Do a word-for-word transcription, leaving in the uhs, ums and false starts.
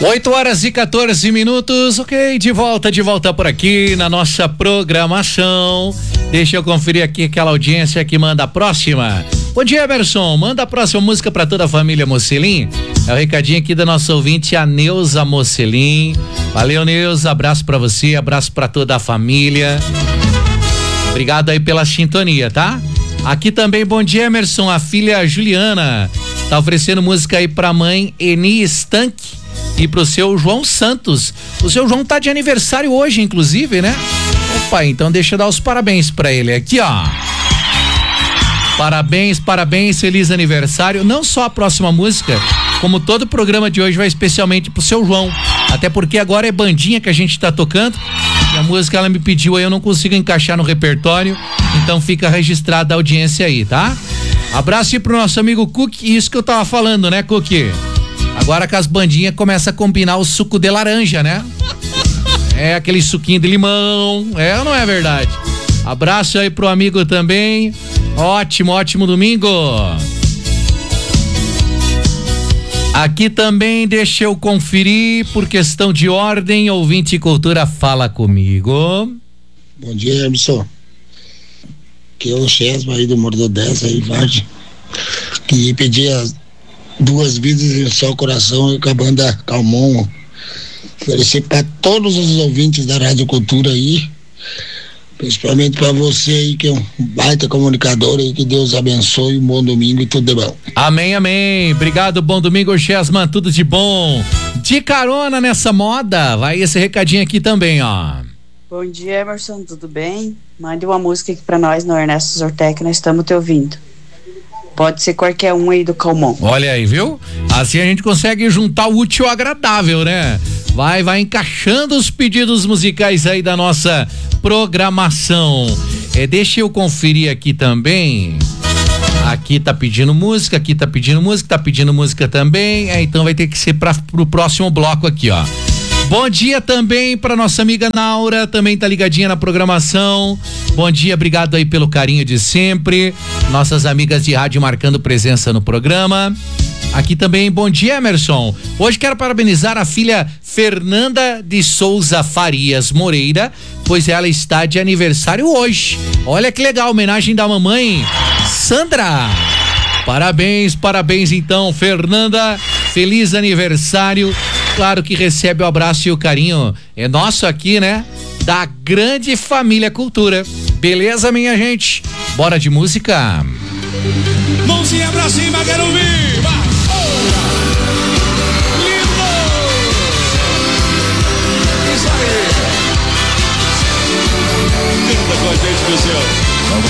oito horas e quatorze minutos, ok, de volta, de volta por aqui na nossa programação. Deixa eu conferir aqui aquela audiência que manda a próxima. Bom dia, Emerson, manda a próxima música pra toda a família Mocelin. É o recadinho aqui da nossa ouvinte, a Neuza Mocelin. Valeu, Neuza, abraço pra você, abraço pra toda a família. Obrigado aí pela sintonia, tá? Aqui também, bom dia, Emerson, a filha Juliana tá oferecendo música aí pra mãe Eni Stank e pro seu João Santos. O seu João tá de aniversário hoje, inclusive, né? Opa, então deixa eu dar os parabéns pra ele aqui, ó. Parabéns, parabéns, feliz aniversário. Não só a próxima música, como todo o programa de hoje vai especialmente pro seu João. Até porque agora é bandinha que a gente tá tocando. E a música ela me pediu aí, eu não consigo encaixar no repertório. Então fica registrada a audiência aí, tá? Abraço aí pro nosso amigo Cook. Isso que eu tava falando, né, Cook? Agora que as bandinhas começam a combinar o suco de laranja, né? É aquele suquinho de limão. É ou não é verdade? Abraço aí pro amigo também. Ótimo, ótimo domingo. Aqui também deixa eu conferir por questão de ordem, ouvinte cultura fala comigo. Bom dia, Emerson. Que é o Chesma aí do Morro do dez aí, Varde. Que pedir as duas vidas em só coração com a banda Calmon. Oferecer para todos os ouvintes da Rádio Cultura aí. Principalmente para você aí, que é um baita comunicador aí, que Deus abençoe, um bom domingo e tudo de bom. Amém, amém. Obrigado, bom domingo, Chesman, tudo de bom. De carona nessa moda, vai esse recadinho aqui também, ó. Bom dia, Emerson, tudo bem? Mande uma música aqui pra nós no Ernesto Zortec, nós estamos te ouvindo. Pode ser qualquer um aí do Calmon. Olha aí, viu? Assim a gente consegue juntar o útil ao agradável, né? Vai, vai encaixando os pedidos musicais aí da nossa programação. É, deixa eu conferir aqui também. Aqui tá pedindo música, aqui tá pedindo música, tá pedindo música também. É, então vai ter que ser para pro próximo bloco aqui, ó. Bom dia também para nossa amiga Naura, também tá ligadinha na programação. Bom dia, obrigado aí pelo carinho de sempre. Nossas amigas de rádio marcando presença no programa. Aqui também, bom dia, Emerson. Hoje quero parabenizar a filha Fernanda de Souza Farias Moreira, pois ela está de aniversário hoje. Olha que legal, homenagem da mamãe Sandra. Parabéns, parabéns então, Fernanda. Feliz aniversário. Claro que recebe o abraço e o carinho é nosso aqui, né? Da grande família Cultura. Beleza, minha gente? Bora de música. Mãozinha pra cima, quero ouvir. Vai. Lindo! Isso aí. Canta com a gente, meu Deus. Vamos